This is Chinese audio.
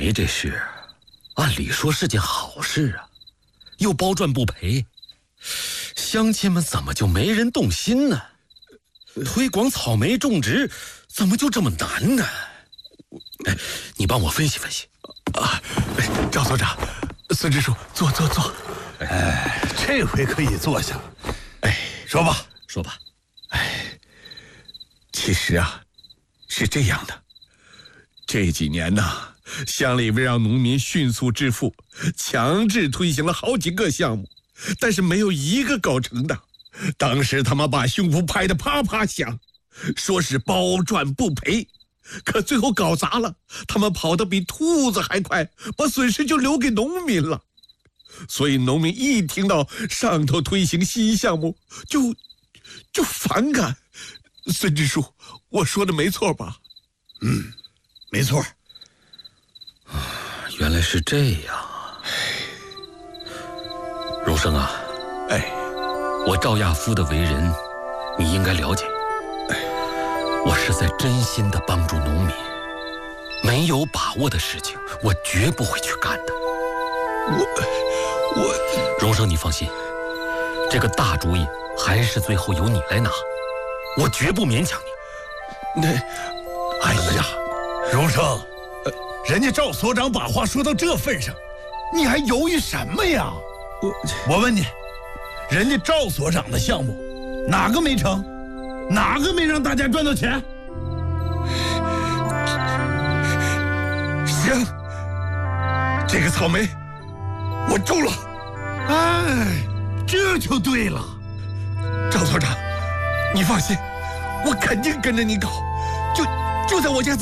这事，按理说是件好事啊，又包赚不赔，乡亲们怎么就没人动心呢？推广草莓种植怎么就这么难呢？你帮我分析分析。 赵所长，孙支书，坐。这回可以坐下了。说吧。其实啊，是这样的，这几年呢，乡里为让农民迅速致富，强制推行了好几个项目，但是没有一个搞成的。当时他们把胸脯拍得啪啪响，说是包赚不赔，可最后搞砸了，他们跑得比兔子还快，把损失就留给农民了。所以农民一听到上头推行新项目，就反感。孙支书，我说的没错吧？ 没错。 原来是这样啊。荣生啊，我赵亚夫的为人，你应该了解。我是在真心的帮助农民，没有把握的事情，我绝不会去干的。荣生，你放心，这个大主意还是最后由你来拿，我绝不勉强你。 哎呀，荣生，人家赵所长把话说到这份上，你还犹豫什么呀？我问你，人家赵所长的项目哪个没成，哪个没让大家赚到钱？ 行，这个草莓我种了。 这就对了。 赵所长，你放心，我肯定跟着你搞，就在我家